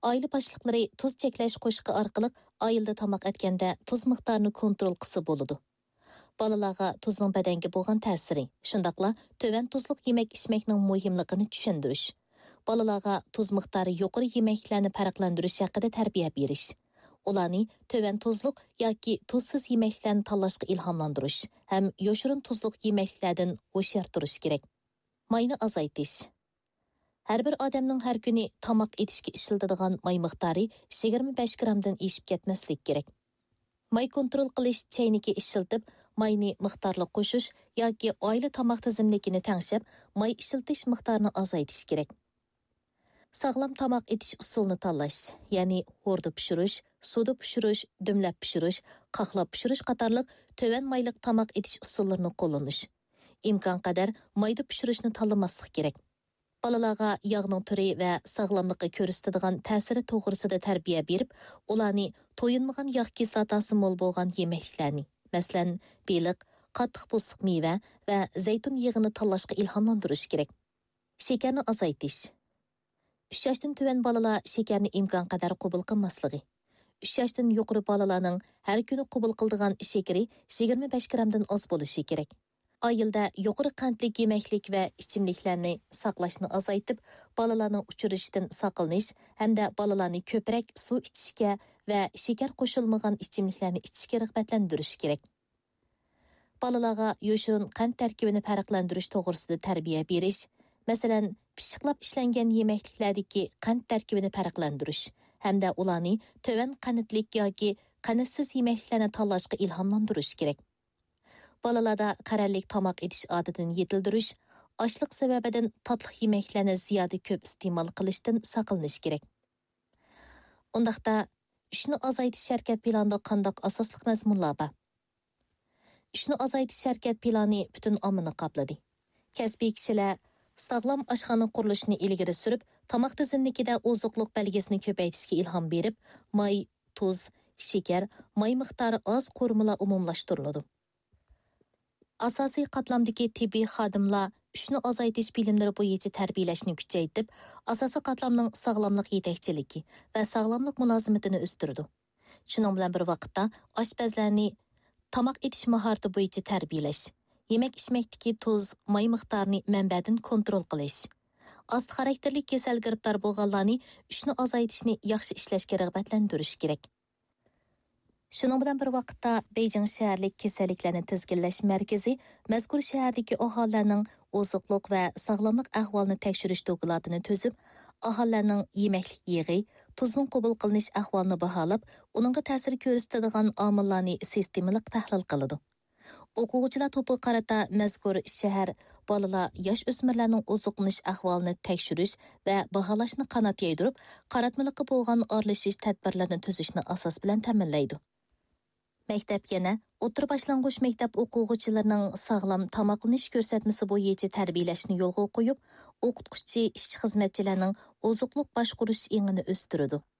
Aile başlıqları tuz çekləş qoşqı arqılıq ayılda tamaq ətkəndə tuz miqdarını kontrol qısı boludu. Balalarga tuzning badanga bo'lgan ta'siri, shundaqla tövən tuzluq yemək içməkning muhimligini tushundirish. Balalarga tuz miqdori yuqori yeməklarni farqlantirish haqida tarbiya berish. Ularni tövən tuzluq yoki tuzsiz yeməklarni tanlashga ilhomlantirish ham yoshirin tuzluq yeməklardan ho'shyor turish kerak. Mayni azaytish. Har bir odamning har kuni tamoq etishga ishlatiladigan may miqdori 25 grammdan eshib ketmaslik kerak. May kontrol qilish chayniki ishlatib, mayni miqdorli qo'shish yoki oila tamoq tizimligini tangshab, may ishlatish miqdorini azaytish kerak. Sağlam tamoq etish usulini tanlash, ya'ni o'rda pishirish, suvda pishirish, dumlab pishirish, qaqlab pishirish qatorliq tövən mayliq tamoq etish usullarini qo'llanish. Imkon qadar mayda pishirishni tanlamaslik kerak. Balalarga yağның türü və sağlamlıqqa ko'rsatadigan ta'siri to'g'risida tarbiya berib, ularni to'yinmagan yağ kislotasi mo'l bo'lgan yemekliklarni, masalan, beliq, qattiq bo'siq meva va zaytun yog'ini tanlashga ilhomlantirish kerak. Shakarni azaytish. 3 yoshdan tuvan bolalar shakarni imkon qadar qabul qilmasligi. 3 yoshdan yuqori bolalarning har kuni qabul qiladigan shakari 25 grammdan oz bo'lishi kerak. Ayılda yuqori qandlik yeməklik və içimliklərni saqlashni azaytib, balalarning uçurishdan saqlanish hamda balalarni ko'proq suv ichishga va shakar qo'shilmagan içimliklarni ichishga rag'batlantirish kerak. Balalarga yoshirin qand tarkibini farqlantirish to'g'risida tarbiya berish, masalan, pishiqlab ishlangan yeməkliklardagi qand tarkibini farqlantirish hamda ularni tövən qandlik yoki qandsiz yeməkliklarni tanlashga ilhomlantirish kerak. Balalarda qarallik tamoq etish odatini yetildirish, ochliq sababidan tatliq yeməklarni ziyoda ko'p iste'mol qilishdan saqlanish kerak. Undaqda ishni azaytish harakat planida qandoq asosliq mazmunlar bor? Ishni azaytish harakat plani butun ommani qopladi. Kasbiy kishilar sog'lom oshxona qurilishini ilgari surib, tamoq tizimligida oziqliq belgisini ko'paytirishga ilhom berib, may, tuz, shakar, may miqdori oz qo'rmalar umumlashtiriladi. Asosiy qatlamdagi tibbiy xodimlar ishni azaytish bilimlari bo'yicha tarbiyalashni kuchaytirib, asosiy qatlamning sog'lomlik yetakchiligi va sog'lomlik mulozimatini o'stirdi. Shuning bilan bir vaqtda oshpazlarni tamoq etish mahorati bo'yicha tarbiyalash, yemək ichmakdagi tuz, may miqdorini manbadan kontrol qilish, ost xarakterli kasal giribdor bo'lganlarni ishni azaytishni yaxshi ishlashga rag'batlantirish kerak. Şunun bilan bir vaqtda Beijing shaharlik kasalliklarni tizginlash markazi mazkur shahardagi aholilarning oziqliq va sog'lomlik ahvolini tekshirish dokumentini tuzib, aholilarning yemaklik yig'i, tuzning qabul qilinish ahvolini baholab, uningga ta'sir ko'rsatadigan omillarni sistemalik tahlil qiladi. O'quvchilar to'pi qarata mazkur shahar bolalar, yosh o'smirlarning oziqlanish ahvolini tekshirish va baholashni qanot yaydirib, qaratmalikqa bo'lgan aralashish tadbirlarini tuzishni asos bilan ta'minlaydi. Maktab yana o'tir boshlang'ich maktab o'quvchilarining sog'lom tamoqlanish ko'rsatmasi bo'yicha tarbiyalashni yo'lga qo'yib, o'qituvchi ishchi xizmatchilarning oziqliq boshqarish engini o'stiradi.